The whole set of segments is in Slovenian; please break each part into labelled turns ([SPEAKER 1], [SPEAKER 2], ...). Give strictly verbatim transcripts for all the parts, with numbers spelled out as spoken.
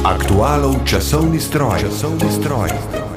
[SPEAKER 1] Aktualov časovni stroj. Časovni stroj.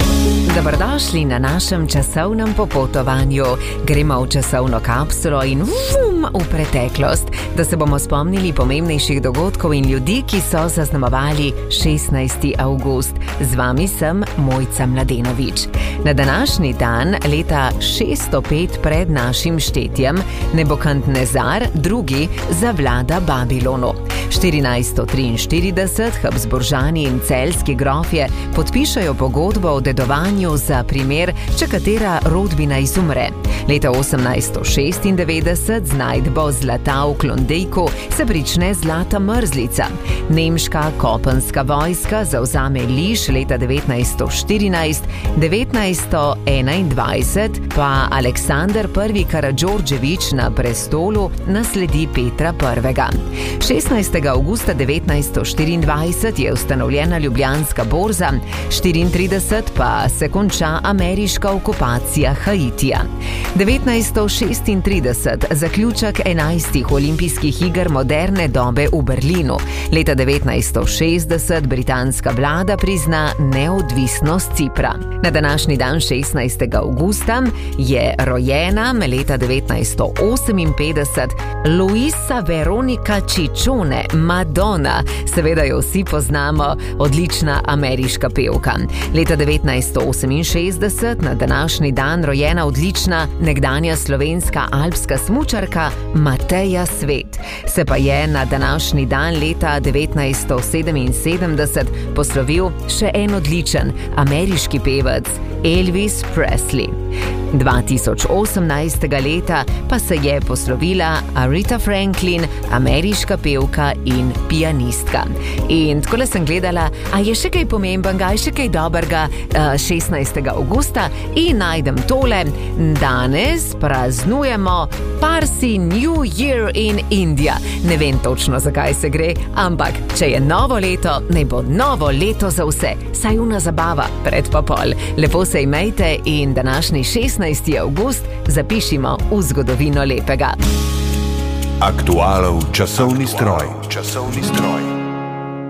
[SPEAKER 2] Dobrodošli na našem časovnem popotovanju. Gremo v časovno kapsulo in vum v preteklost, da se bomo spomnili pomembnejših dogodkov in ljudi, ki so zaznamovali šestnajsti avgust. Z vami sem Mojca Mladenovič. Na današnji dan, leta šeststo pet pred našim štetjem, Nebukadnezar drugi zavlada Babilonu. štirinajststo triinštirideset Habsburžani in celjski grofje podpišajo pogodbo o dedovanju za primer, če katera rodbina izumre. Leta osemnajststo šestindevetdeset z najdbo zlata v Klondejku se prične zlata mrzlica. Nemška kopenska vojska zavzame Liš leta devetnajststo štirinajst, devetnajststo enaindvajset pa Aleksander prvi Karadžordžević na prestolu nasledi Petra prvega. šestnajstega avgusta devetnajststo štiriindvajset je ustanovljena Ljubljanska borza, štiriintrideset pa se konča ameriška okupacija Haitija. devetnajststo šestintrideset zaključek enajstih olimpijskih iger moderne dobe v Berlinu. Leta devetnajststo šestdeset britanska vlada prizna neodvisnost Cipra. Na današnji dan šestnajstega avgusta je rojena leta devetnajststo oseminpetdeset Luisa Veronica Ciccione, Madonna. Seveda jo vsi poznamo, odlična ameriška pevka. Leta devetnajststo oseminšestdeset na današnji dan rojena odlična nekdanja slovenska alpska smučarka Mateja Svet. Se pa je na današnji dan leta devetnajststo sedeminsedemdeset poslovil še en odličen ameriški pevec, Elvis Presley. dva tisoč osemnajstega leta pa se je poslovila Aretha Franklin, ameriška pevka in pianistka. In takole sem gledala, a je še kaj pomembenega, je še kaj dobrega šestnajstega avgusta in najdem tole. Danes praznujemo Parsi New Year in India. Ne vem točno, zakaj se gre, ampak če je novo leto, naj bo novo leto za vse. Saj una zabava pred pa pol. Lepo se imejte in današnji šestnajsti avgust zapišimo v zgodovino lepega.
[SPEAKER 1] Aktualov časovni stroj. Časovni stroj.